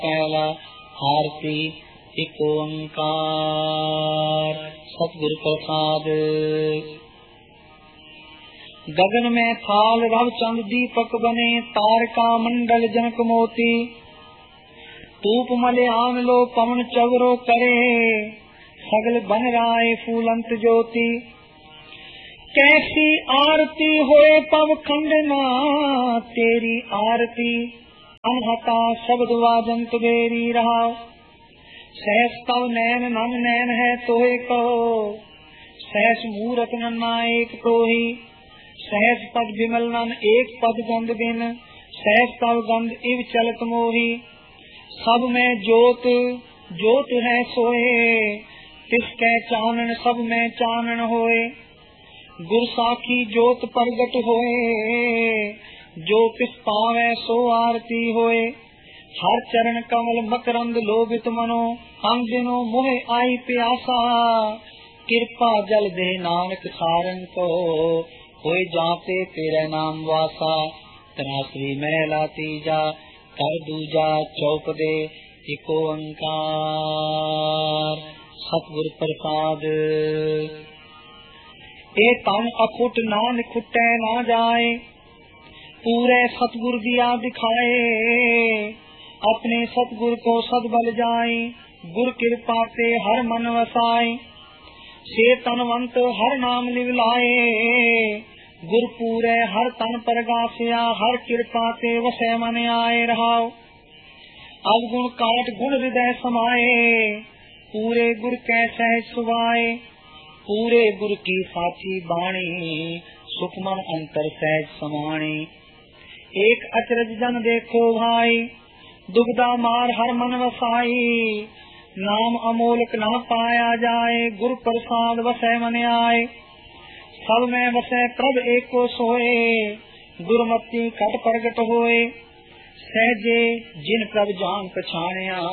पहला आरती एक ओंकार सतगुरु प्रसाद। गगन में थाल रव चंद दीपक बने, तारका मंडल जनक मोती। तूप मले आन लो पवन चवरो करे, सगल बन राय फूलंत ज्योति। कैसी आरती होए पव खंडना, तेरी आरती अनहता शब्द वाजंत बेरी रहा। सहस तव नैन नन नैन है तोहे कहो, सहस मूरत नन्ना एक तो ही। सहस पद विमल नन एक पद गंध बिन, सहस तव गंध इव चलत मोही। सब में जोत जोत है सोए, तिसकै चानन सब में चानन होए। गुर साखी जोत प्रगट होए, जो तिस पावे सो आरती होए। हर चरण कमल मकरंद लोभित मनो, अंग दिनो मोहे आई प्यासा। कृपा जल दे नानक सारन को, होए जाते तेरे नाम वासा। तनाश्री महला तीजा कर दूजा चौप दे, एक ओंकार सतगुर प्रसाद। ए तन अखुट नान खुटै ना जाए, पूरे सतगुर दिया दिखाए। अपने सतगुर को सदबल जाए, गुर कृपा से हर मन वसाए। से तनवंत हर नाम लिवलाए, गुर पूरे हर तन परगासिया। हर कृपा से वसे मन आए रहाओ, अवगुण काट गुण हृदय समाए। पूरे गुर कै सहज सुभाए, पूरे गुर की साची बाणी। सुखमन अंतर सहज समाणी, एक अचरज जन देखो भाई। दुबदा मार हर मन वसाई, नाम अमोलक न पाया जाए। गुरु प्रसाद वसै मन आए, सब में वसै प्रभ एको सोए। गुरमति कट प्रगट होए, सहजे जिन प्रभ जान पछाणिया।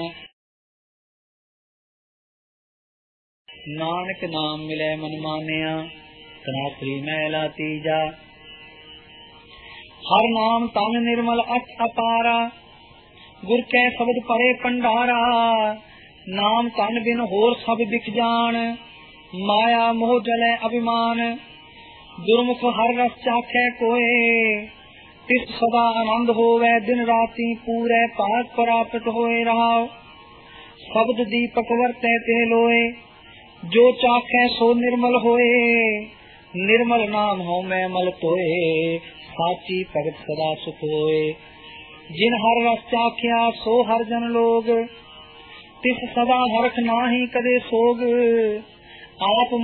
नानक नाम मिले मन मानिया, तनाश्री महला तीजा। हर नाम तन निर्मल अच अपारा, गुर कै शब्द परे पंडारा। नाम तन बिन होर सब बिख जान, माया मोह जले अभिमान। गुरमुख हर रस चाखे कोए, तिस सदा आनंद होवे दिन राती। पूरे पाक प्राप्त होए रहाओ, शब्द दीपक वर्ते ते लोए। जो चाखे सो निर्मल होए, निर्मल नाम हो मैं मल तोए। साची भगत सदा सुख होए, जिन हर रस चाख्या सो हर जन लोग। तिस सदा हरख नाही कदे सोग, आप